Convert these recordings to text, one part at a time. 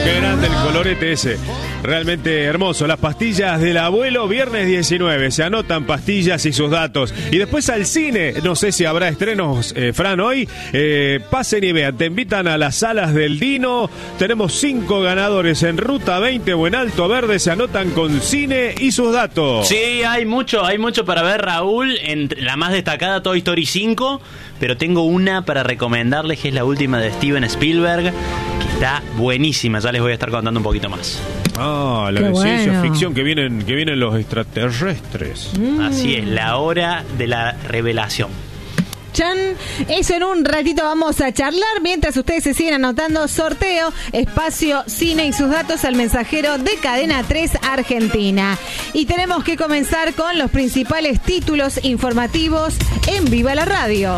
Qué grande el colorete ese. Realmente hermoso. Las pastillas del abuelo, viernes 19. Se anotan pastillas y sus datos. Y después al cine. No sé si habrá estrenos, Fran, hoy. Pasen y vean. Te invitan a las salas del Dino. Tenemos 5 ganadores en Ruta 20 o en Alto Verde. Se anotan con cine y sus datos. Sí, hay mucho para ver, Raúl. La más destacada, Toy Story 5. Pero tengo una para recomendarles, que es la última de Steven Spielberg, que está buenísima. Ya les voy a estar contando un poquito más. Ah, la de ciencia ficción, que vienen los extraterrestres. Así es, la hora de la revelación. Chan, eso en un ratito vamos a charlar. Mientras ustedes se siguen anotando, sorteo, espacio, cine y sus datos al mensajero de Cadena 3 Argentina. Y tenemos que comenzar con los principales títulos informativos en Viva la Radio.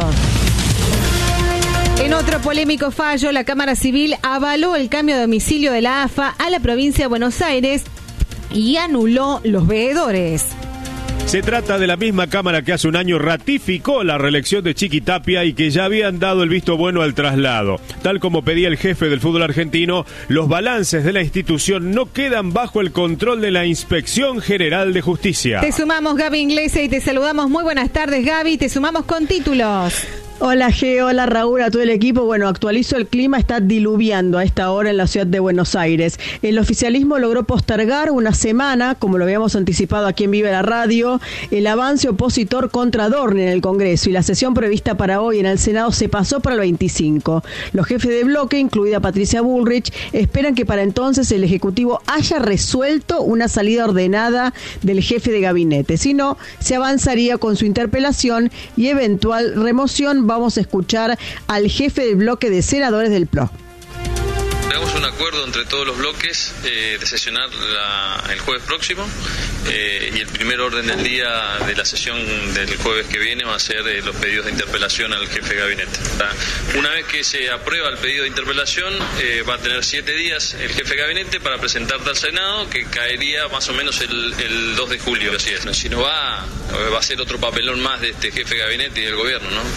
En otro polémico fallo, la Cámara Civil avaló el cambio de domicilio de la AFA a la provincia de Buenos Aires y anuló los veedores. Se trata de la misma Cámara que hace un año ratificó la reelección de Chiqui Tapia y que ya habían dado el visto bueno al traslado. Tal como pedía el jefe del fútbol argentino, los balances de la institución no quedan bajo el control de la Inspección General de Justicia. Te sumamos, Gaby Inglese, y te saludamos. Muy buenas tardes, Gaby. Te sumamos con títulos. Hola G, hola Raúl, a todo el equipo. Bueno, actualizo el clima, está diluviando a esta hora en la ciudad de Buenos Aires. El oficialismo logró postergar una semana, como lo habíamos anticipado aquí en Viva la Radio, el avance opositor contra Dorni en el Congreso, y la sesión prevista para hoy en el Senado se pasó para el 25. Los jefes de bloque, incluida Patricia Bullrich, esperan que para entonces el Ejecutivo haya resuelto una salida ordenada del jefe de gabinete. Si no, se avanzaría con su interpelación y eventual remoción. Vamos a escuchar al jefe del bloque de senadores del PRO. Tenemos un acuerdo entre todos los bloques de sesionar el jueves próximo y el primer orden del día de la sesión del jueves que viene va a ser los pedidos de interpelación al jefe de gabinete. Una vez que se aprueba el pedido de interpelación, va a tener 7 días el jefe de gabinete para presentarte al Senado, que caería más o menos el 2 de julio. Así es. Si no va a ser otro papelón más de este jefe de gabinete y del gobierno, ¿no?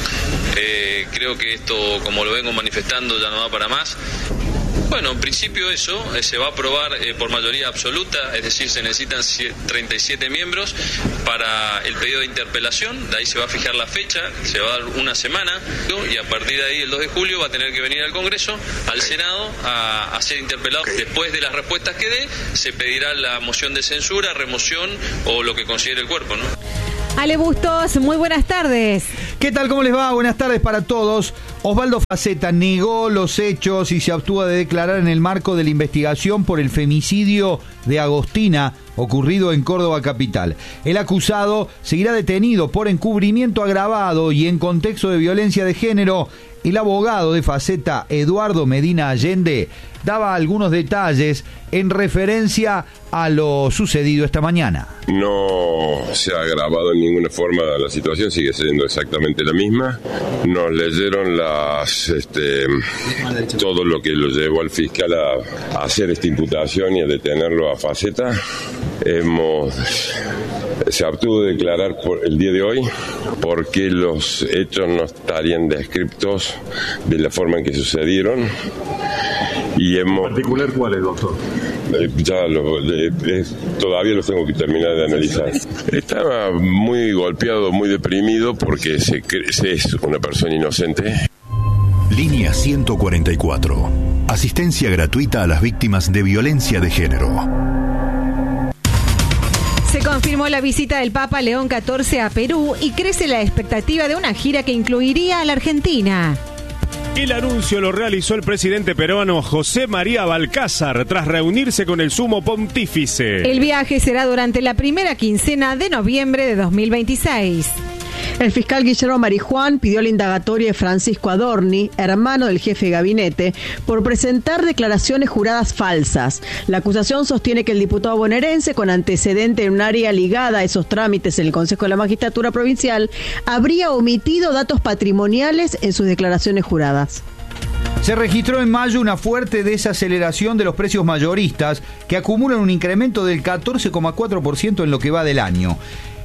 Creo que esto, como lo vengo manifestando, ya no va para más. Bueno, en principio eso se va a aprobar por mayoría absoluta, es decir, se necesitan 37 miembros para el pedido de interpelación. De ahí se va a fijar la fecha, se va a dar una semana, y a partir de ahí, el 2 de julio, va a tener que venir al Congreso, al Senado, a ser interpelado. Después de las respuestas que dé, se pedirá la moción de censura, remoción o lo que considere el cuerpo, ¿no? Ale Bustos, muy buenas tardes. ¿Qué tal? ¿Cómo les va? Buenas tardes para todos. Osvaldo Faceta negó los hechos y se abstuvo de declarar en el marco de la investigación por el femicidio de Agostina ocurrido en Córdoba capital. El acusado seguirá detenido por encubrimiento agravado y en contexto de violencia de género. El abogado de Faceta, Eduardo Medina Allende, daba algunos detalles en referencia a lo sucedido esta mañana. No se ha agravado en ninguna forma la situación, sigue siendo exactamente la misma. Nos leyeron todo lo que lo llevó al fiscal a hacer esta imputación y a detenerlo a Faceta. Se abstuvo de declarar por el día de hoy porque los hechos no estarían descriptos de la forma en que sucedieron. Y ¿en particular cuáles, doctor? Todavía los tengo que terminar de analizar. Estaba muy golpeado, muy deprimido porque es una persona inocente. Línea 144. Asistencia gratuita a las víctimas de violencia de género. Se confirmó la visita del Papa León XIV a Perú y crece la expectativa de una gira que incluiría a la Argentina. El anuncio lo realizó el presidente peruano José María Balcázar tras reunirse con el sumo pontífice. El viaje será durante la primera quincena de noviembre de 2026. El fiscal Guillermo Marijuán pidió la indagatoria de Francisco Adorni, hermano del jefe de gabinete, por presentar declaraciones juradas falsas. La acusación sostiene que el diputado bonaerense, con antecedente en un área ligada a esos trámites en el Consejo de la Magistratura Provincial, habría omitido datos patrimoniales en sus declaraciones juradas. Se registró en mayo una fuerte desaceleración de los precios mayoristas que acumulan un incremento del 14,4% en lo que va del año.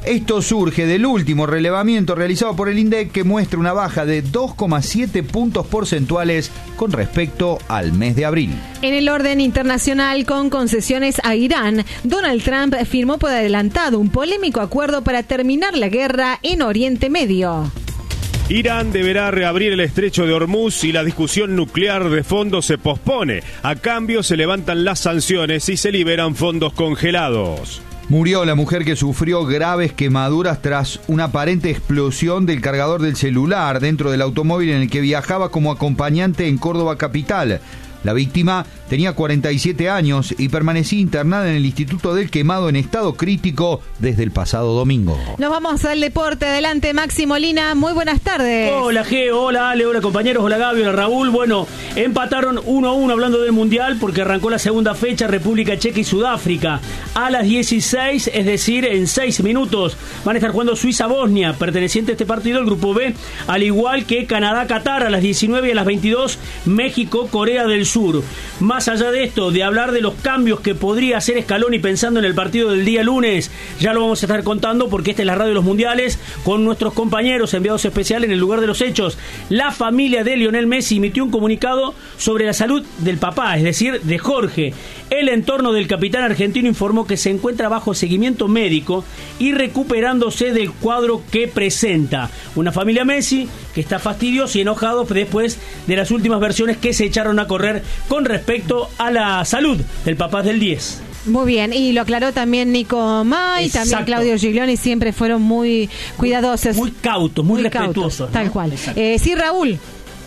Esto surge del último relevamiento realizado por el INDEC, que muestra una baja de 2,7 puntos porcentuales con respecto al mes de abril. En el orden internacional, con concesiones a Irán, Donald Trump firmó por adelantado un polémico acuerdo para terminar la guerra en Oriente Medio. Irán deberá reabrir el estrecho de Hormuz y la discusión nuclear de fondo se pospone. A cambio se levantan las sanciones y se liberan fondos congelados. Murió la mujer que sufrió graves quemaduras tras una aparente explosión del cargador del celular dentro del automóvil en el que viajaba como acompañante en Córdoba capital. La víctima tenía 47 años y permanecía internada en el Instituto del Quemado en estado crítico desde el pasado domingo. Nos vamos al deporte. Adelante, Maxi Molina. Muy buenas tardes. Hola, Geo. Hola, Ale. Hola, compañeros. Hola, Gaby. Hola, Raúl. Bueno, empataron 1-1 hablando del Mundial porque arrancó la segunda fecha, República Checa y Sudáfrica. A las 16, es decir, en 6 minutos, van a estar jugando Suiza-Bosnia, perteneciente a este partido, el Grupo B, al igual que Canadá-Qatar a las 19 y a las 22, México-Corea del Sur. Más allá de esto, de hablar de los cambios que podría hacer Scaloni pensando en el partido del día lunes, ya lo vamos a estar contando porque esta es la radio de los mundiales con nuestros compañeros enviados especiales en el lugar de los hechos. La familia de Lionel Messi emitió un comunicado sobre la salud del papá, es decir, de Jorge. El entorno del capitán argentino informó que se encuentra bajo seguimiento médico y recuperándose del cuadro que presenta. Una familia Messi que está fastidiosa y enojado después de las últimas versiones que se echaron a correr con respecto a la salud del papá del 10. Muy bien, y lo aclaró también Nico May, también Claudio Giglioni, siempre fueron muy cuidadosos. Muy cautos, muy respetuosos. Tal cual. Sí, Raúl.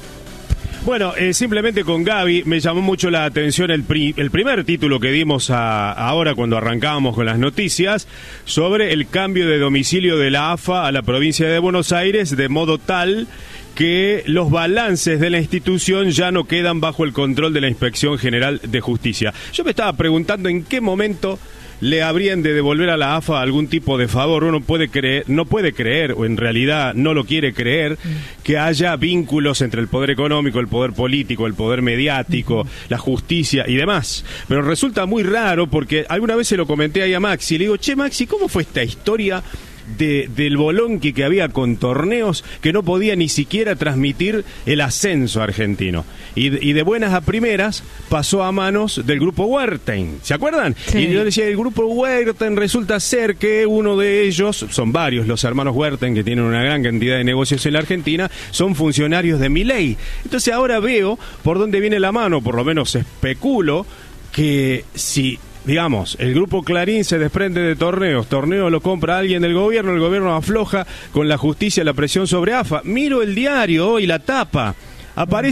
Bueno, simplemente con Gaby me llamó mucho la atención el primer título que dimos ahora cuando arrancábamos con las noticias sobre el cambio de domicilio de la AFA a la provincia de Buenos Aires, de modo tal que los balances de la institución ya no quedan bajo el control de la Inspección General de Justicia. Yo me estaba preguntando en qué momento le habrían de devolver a la AFA algún tipo de favor. Uno no puede creer, o en realidad no lo quiere creer, que haya vínculos entre el poder económico, el poder político, el poder mediático, la justicia y demás. Pero resulta muy raro porque alguna vez se lo comenté ahí a Maxi, le digo, che Maxi, ¿cómo fue esta historia del bolonqui que había con Torneos que no podía ni siquiera transmitir el ascenso argentino? Y de buenas a primeras pasó a manos del grupo Wertheim, ¿se acuerdan? Sí. Y yo decía, el grupo Wertheim resulta ser que uno de ellos, son varios los hermanos Wertheim que tienen una gran cantidad de negocios en la Argentina, son funcionarios de Milei. Entonces ahora veo por dónde viene la mano, por lo menos especulo, que si digamos, el grupo Clarín se desprende de Torneo lo compra alguien del gobierno, el gobierno afloja con la justicia la presión sobre AFA. Miro el diario y la tapa, aparece